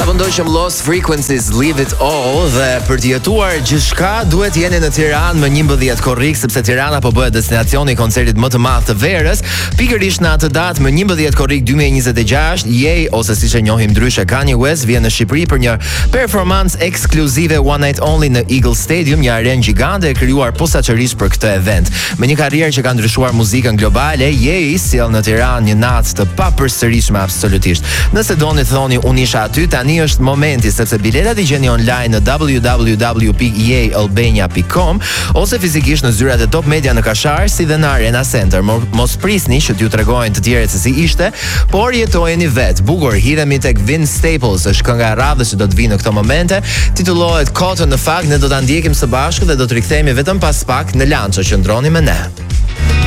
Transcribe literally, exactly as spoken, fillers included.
Sa pëndojshëm Lost Frequencies, Leave It All, dhe për të jetuar gjithçka duhet jeni në Tiranë më njëmbëdhjetë korrik, sepse Tirana po bëhet destinacioni i koncertit më të madh të verës. Pikërisht në atë datë më njëmbëdhjetë korrik dy mijë e njëzet e gjashtë, Ye, ose siç e njohim ndryshe Kanye West, vjen në Shqipëri për një performancë ekskluzive One Night Only në Eagle Stadium, një arenë gjigante e krijuar posaçërisht për këtë event. Me një karrierë që ka ndryshuar muzikën globale, Ye sjell në Tiranë një natë të papërsërishme absolutisht. Nëse doni të thoni unë isha aty, tani është momenti, sepse biletat i gjeni online në w w w pikë ye albania pikë com ose fizikisht në zyrat e Top Media në Kashar, si dhe në Arena Center. Mos prisni që t'ju tregojnë të tjerët se si ishte, por jetojeni vet. Bukur, hidhemi tek Vince Staples, është kënga e radhës që do të vinë në këto momente, titullohet Cotton. Në fakt ne do ta ndjekim së bashku dhe do të rikthehemi vetëm pas pak në Lanço, që ndroni me ne.